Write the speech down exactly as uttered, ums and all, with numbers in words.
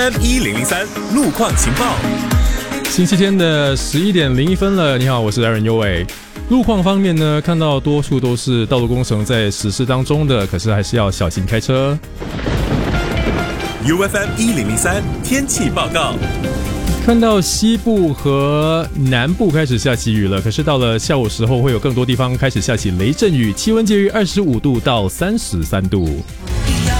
M 一零零三路况情报， 星期天的十一点零一分了。你好，我是 Aaron 优伟。路况方面呢，看到多数都是道路工程在实施当中的，可是还是要小心开车。 U F M 一零零三天气报告。 看到西部和南部开始下起雨了，可是到了下午时候会有更多地方开始下起雷阵雨，气温介于二十五度到三十三度。